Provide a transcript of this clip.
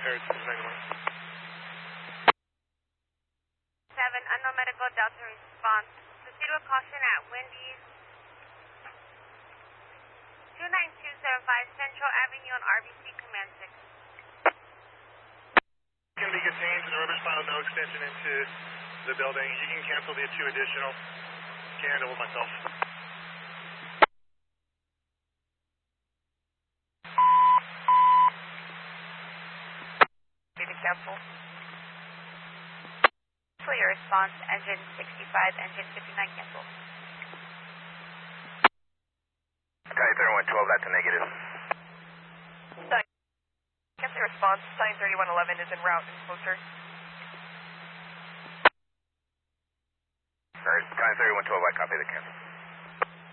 Air 91. 7, unknown medical Delta response. Proceed with caution at Wendy's 29275 Central Avenue on RBC Command 6. Can be contained. The rubber spinal no extension into the building. You can cancel the 2 additional. Can handle it myself. Need to cancel. For your response, engine 65, engine 59 cancel. Sky 3112, that's a negative. Cancel your response, Sky 3111 is en route and closer. Sky 3112, I copy the cancel.